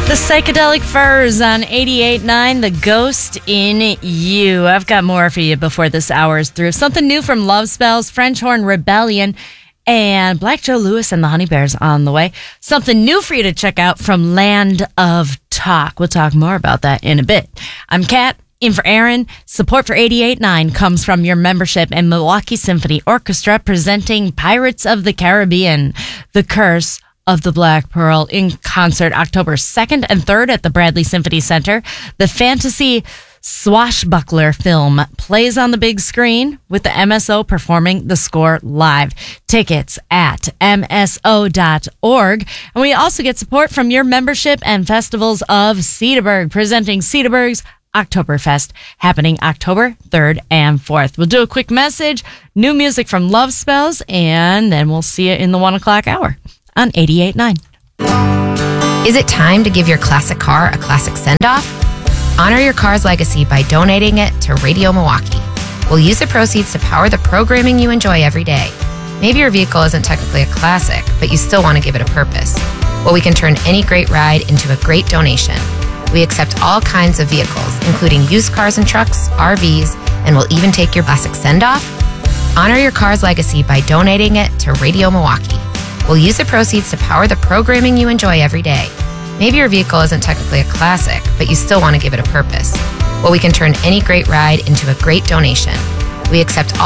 The Psychedelic Furs on 88.9, The Ghost in You. I've got more for you before this hour is through. Something new from Love Spells, French Horn Rebellion, and Black Joe Lewis and the Honey Bears on the way. Something new for you to check out from Land of Talk. We'll talk more about that in a bit. I'm Kat, in for Aaron. Support for 88.9 comes from your membership in Milwaukee Symphony Orchestra presenting Pirates of the Caribbean, The Curse of the Black Pearl in concert October 2nd and 3rd at the Bradley Symphony Center. The fantasy swashbuckler film plays on the big screen with the MSO performing the score live. Tickets at mso.org. And we also get support from your membership and festivals of Cedarburg, presenting Cedarburg's Oktoberfest, happening October 3rd and 4th. We'll do a quick message, new music from Love Spells, and then we'll see you in the 1 o'clock hour on 88.9. Is it time to give your classic car a classic send-off? Honor your car's legacy by donating it to Radio Milwaukee. We'll use the proceeds to power the programming you enjoy every day. Maybe your vehicle isn't technically a classic, but you still want to give it a purpose. Well, we can turn any great ride into a great donation. We accept all kinds of vehicles, including used cars and trucks, RVs, and we'll even take your classic send-off. Honor your car's legacy by donating it to Radio Milwaukee. We'll use the proceeds to power the programming you enjoy every day. Maybe your vehicle isn't technically a classic, but you still want to give it a purpose. Well, we can turn any great ride into a great donation. We accept all